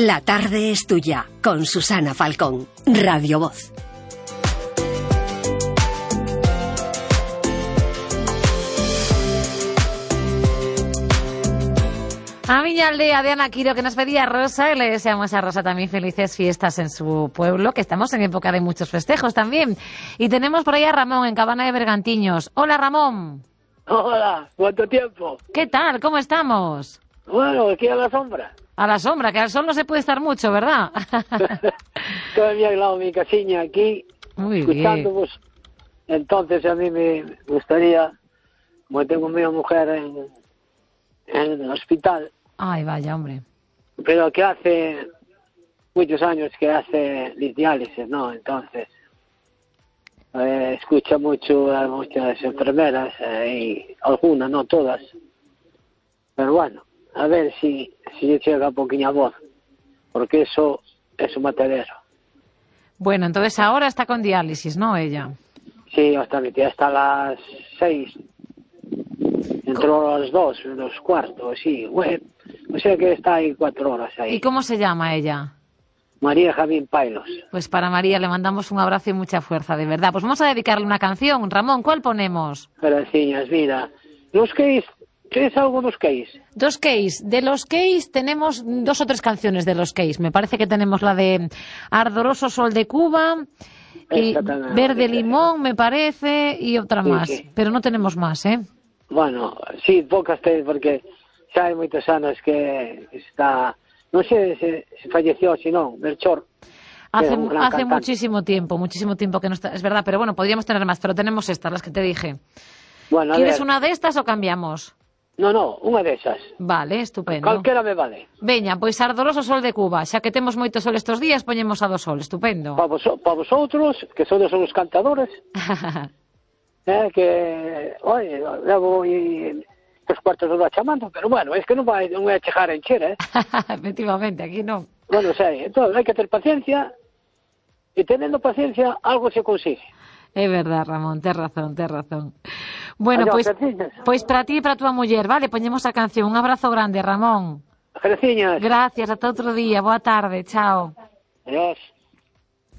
La tarde es tuya, con Susana Falcón, Radio Voz. A miña aldea de Ana Quiro, que nos pedía Rosa, y le deseamos a Rosa también felices fiestas en su pueblo, que estamos en época de muchos festejos también. Y tenemos por ahí a Ramón, en Cabana de Bergantiños. Hola, Ramón. Hola, ¿cuánto tiempo? ¿Qué tal? ¿Cómo estamos? Bueno, aquí a la sombra. A la sombra, que al sol no se puede estar mucho, ¿verdad? Estoy al lado de mi casiña aquí, Muy escuchándonos. Bien. Entonces a mí me gustaría, como tengo a mi mujer en el hospital. Ay, vaya, hombre. Pero que hace muchos años que hace diálisis, ¿no? Entonces, escucha mucho a muchas enfermeras, y algunas, no todas. Pero bueno, a ver si llega un poquillo a voz, porque eso es un matadero. Bueno, entonces ahora está con diálisis, ¿no, ella? Sí, hasta las 6. Entró a las 2, los cuartos, sí. Bueno, o sea que está ahí 4 horas ahí. ¿Y cómo se llama ella? María Javín Pailos. Pues para María le mandamos un abrazo y mucha fuerza, de verdad. Pues vamos a dedicarle una canción. Ramón, ¿cuál ponemos? Gracias, mira. Los Keys, ¿tienes algo de los Keys? Dos Keys. De los Keys tenemos 2 o 3 canciones de los Keys. Me parece que tenemos la de Ardoroso Sol de Cuba y Verde Limón, me parece, y otra más. Sí. Pero no tenemos más, ¿eh? Bueno, sí, pocas porque xa hai moitos anos que está... Non sei se falleció, si non, Melchor. Hace muchísimo tiempo que no está... Es verdad, pero bueno, podríamos tener más, pero tenemos estas, las que te dije. Bueno, ¿Quieres una de estas o cambiamos? No, unha desas. Vale, estupendo. Calquera me vale. Veña, pois Ardoroso Sol de Cuba. Xa que temos moito sol estos días, poñemos a do sol, estupendo. Para vosotros, que sodes os cantadores... que, oye, levo 3 cuartos de hora chamando, pero bueno, es que non vai a chegar a encher, Efectivamente, aquí non. Bueno, sei, entón hai que ter paciencia, e teniendo paciencia, algo se consigue. É verdad, Ramón, tes razón. Bueno, pois para ti e para a tua muller, vale, poñemos a canción. Un abrazo grande, Ramón. Gracias. Gracias, ata outro día, boa tarde, chao. Adiós.